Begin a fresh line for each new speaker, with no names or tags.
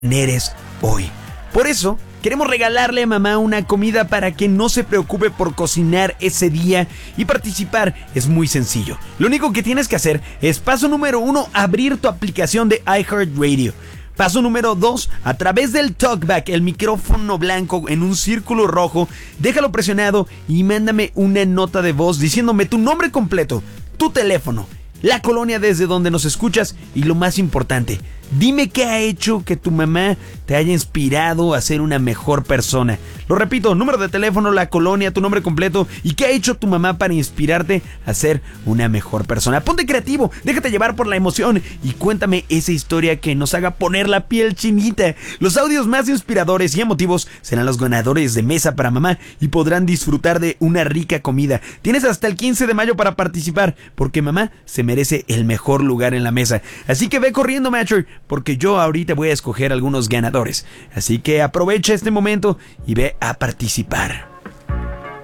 eres hoy. Por eso, queremos regalarle a mamá una comida para que no se preocupe por cocinar ese día, y participar es muy sencillo. Lo único que tienes que hacer es: paso número 1, abrir tu aplicación de iHeartRadio. Paso número 2, a través del TalkBack, el micrófono blanco en un círculo rojo, déjalo presionado y mándame una nota de voz diciéndome tu nombre completo, tu teléfono, la colonia desde donde nos escuchas y, lo más importante, dime qué ha hecho que tu mamá te haya inspirado a ser una mejor persona. Lo repito: número de teléfono, la colonia, tu nombre completo y qué ha hecho tu mamá para inspirarte a ser una mejor persona. Ponte creativo, déjate llevar por la emoción y cuéntame esa historia que nos haga poner la piel chinita. Los audios más inspiradores y emotivos serán los ganadores de Mesa para Mamá y podrán disfrutar de una rica comida. Tienes hasta el 15 de mayo para participar, porque mamá se merece el mejor lugar en la mesa. Así que ve corriendo, Matcher, porque yo ahorita voy a escoger algunos ganadores. Así que aprovecha este momento y ve a participar.